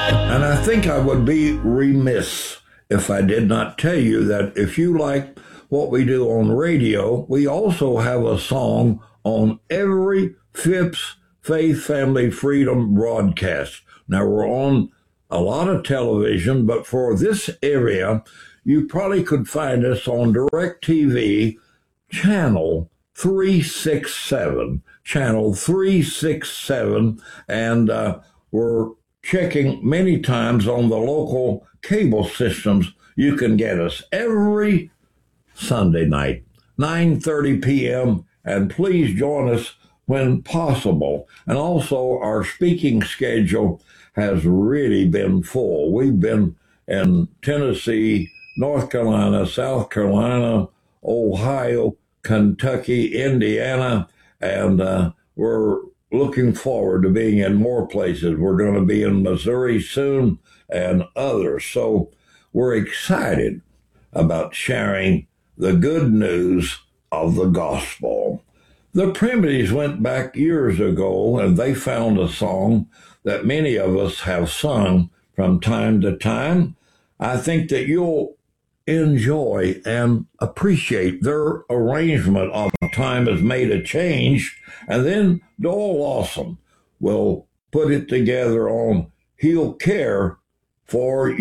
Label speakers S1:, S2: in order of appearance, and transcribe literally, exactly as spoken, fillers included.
S1: And I think I would be remiss if I did not tell you that if you like what we do on radio, we also have a song on every Phipps Faith Family Freedom broadcast. Now, we're on a lot of television, but for this area, you probably could find us on DirecTV channel three sixty-seven, channel three sixty-seven, and uh, we're checking many times on the local cable systems. You can get us every Sunday night, nine thirty p.m., and please join us when possible. And also, our speaking schedule has really been full. We've been in Tennessee, North Carolina, South Carolina, Ohio, Kentucky, Indiana, and uh, we're looking forward to being in more places. We're going to be in Missouri soon and others. So we're excited about sharing the good news of the gospel. The Primitives went back years ago, and they found a song that many of us have sung from time to time. I think that you'll enjoy and appreciate their arrangement of Time Has Made a Change, and then Doyle Lawson will put it together on He'll Care for